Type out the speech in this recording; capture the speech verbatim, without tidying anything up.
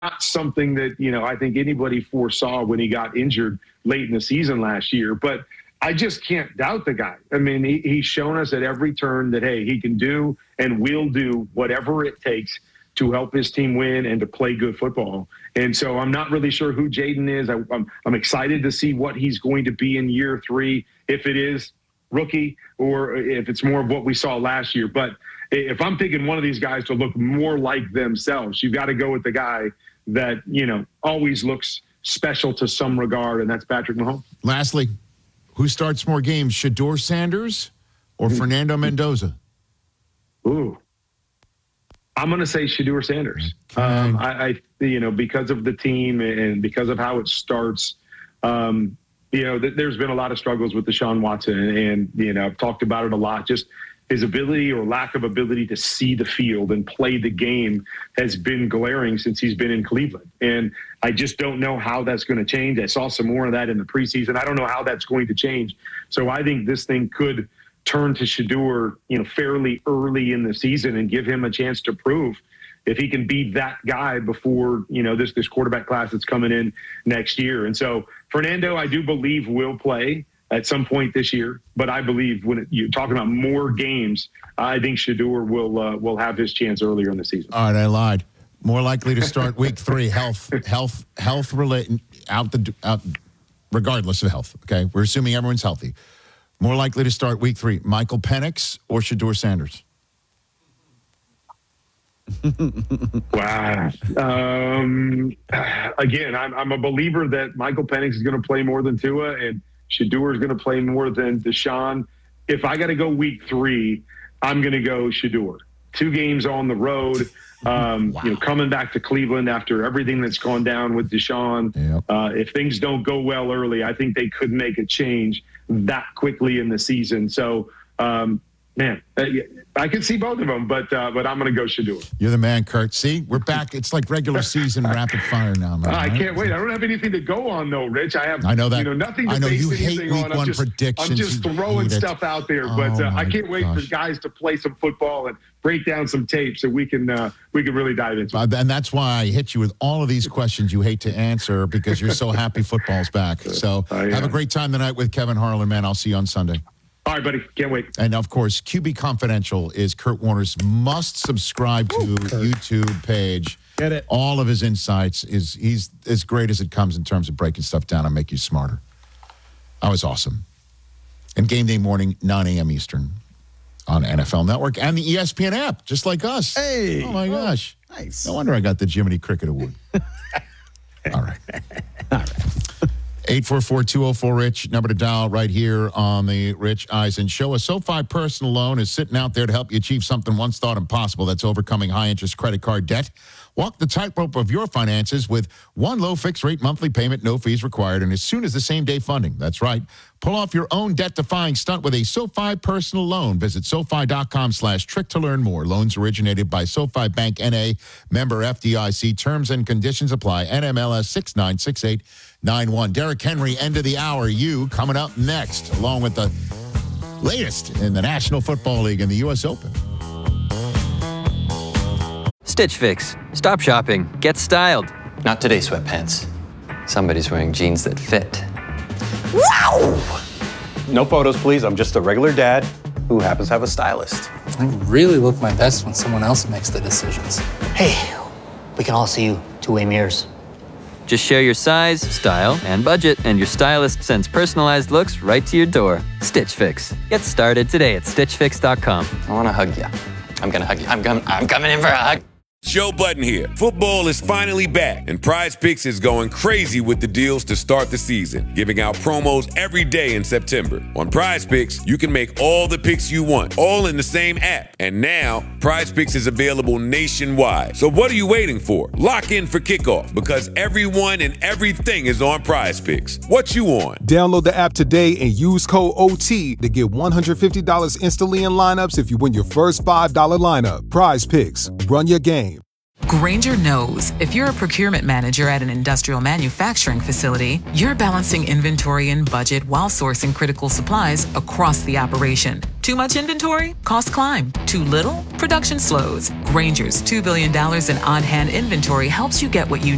not something that, you know, I think anybody foresaw when he got injured late in the season last year. But I just can't doubt the guy. I mean, he, he's shown us at every turn that, hey, he can do and will do whatever it takes to help his team win and to play good football. And so I'm not really sure who Jayden is. I, I'm, I'm excited to see what he's going to be in year three, if it is rookie or if it's more of what we saw last year. But if I'm picking one of these guys to look more like themselves, you've got to go with the guy that, you know, always looks special to some regard, and that's Patrick Mahomes. Lastly, who starts more games, Shedeur Sanders or Fernando Mendoza? Ooh. I'm going to say Shedeur Sanders. Okay. Um, I, I, you know, because of the team and because of how it starts, um, you know, th- there's been a lot of struggles with Deshaun Watson, and, and, you know, I've talked about it a lot. Just his ability or lack of ability to see the field and play the game has been glaring since he's been in Cleveland. And I just don't know how that's going to change. I saw some more of that in the preseason. I don't know how that's going to change. So I think this thing could turn to Shedeur, you know, fairly early in the season and give him a chance to prove if he can be that guy before, you know, this, this quarterback class that's coming in next year. And so Fernando, I do believe, will play at some point this year, but I believe when it, you're talking about more games, I think Shedeur will uh, will have his chance earlier in the season. All right, I lied. More likely to start week three, health, health, health related out the out, regardless of health. Okay, we're assuming everyone's healthy. More likely to start week three, Michael Penix or Shedeur Sanders? Wow. Um, again, I'm, I'm a believer that Michael Penix is going to play more than Tua, and Shedeur is going to play more than Deshaun. If I got to go week three, I'm going to go Shedeur. Two games on the road, um, wow. you know, coming back to Cleveland after everything that's gone down with Deshaun. Yep. Uh, if things don't go well early, I think they could make a change that quickly in the season. So, um, man, I can see both of them, but uh, but I'm going to go Shedeur. You're the man, Kurt. See, we're back. It's like regular season rapid fire now, man. I can't wait. I don't have anything to go on, though, Rich. I have, I know that. You know, nothing to I know base you anything hate week on. I'm one just, predictions. I'm just You throwing hate it. stuff out there, Oh, but uh, I can't wait gosh. for guys to play some football and break down some tape so we can uh, we can really dive into it. Uh, and that's why I hit you with all of these questions you hate to answer because you're so happy football's back. So uh, yeah. have a great time tonight with Kevin Harlan, man. I'll see you on Sunday. All right, buddy. Can't wait. And, of course, Q B Confidential is Kurt Warner's must-subscribe to Ooh, YouTube page. Get it. All of his insights. is He's as great as it comes in terms of breaking stuff down and make you smarter. That was awesome. And Game Day Morning, nine a.m. Eastern on N F L Network and the E S P N app, just like us. Hey. Oh, my oh, gosh. Nice. No wonder I got the Jiminy Cricket Award. All right. All right. eight four four, two oh four, RICH, number to dial right here on the Rich Eisen Show. A SoFi personal loan is sitting out there to help you achieve something once thought impossible. That's overcoming high-interest credit card debt. Walk the tightrope of your finances with one low fixed-rate monthly payment, no fees required, and as soon as the same-day funding. That's right. Pull off your own debt-defying stunt with a SoFi personal loan. Visit SoFi.com slash trick to learn more. Loans originated by SoFi Bank N A, member F D I C. Terms and conditions apply. N M L S six nine six eight nine one. Derrick Henry, end of the hour. You coming up next, along with the latest in the National Football League and the U S Open. Stitch Fix. Stop shopping. Get styled. Not today, sweatpants. Somebody's wearing jeans that fit. Wow! No photos, please. I'm just a regular dad who happens to have a stylist. I really look my best when someone else makes the decisions. Hey, we can all see you two-way mirrors. Just share your size, style, and budget, and your stylist sends personalized looks right to your door. Stitch Fix. Get started today at stitch fix dot com. I want to hug you. I'm going to hug you. I'm coming, I'm coming in for a hug. Joe Budden here. Football is finally back, and Prize Picks is going crazy with the deals to start the season, giving out promos every day in September. On Prize Picks, you can make all the picks you want, all in the same app. And now, Prize Picks is available nationwide. So what are you waiting for? Lock in for kickoff, because everyone and everything is on Prize Picks. What you on? Download the app today and use code O T to get one hundred fifty dollars instantly in lineups if you win your first five dollars lineup. Prize Picks. Run your game. Grainger knows if you're a procurement manager at an industrial manufacturing facility, you're balancing inventory and budget while sourcing critical supplies across the operation. Too much inventory? Costs climb. Too little? Production slows. Grainger's two billion dollars in on-hand inventory helps you get what you need.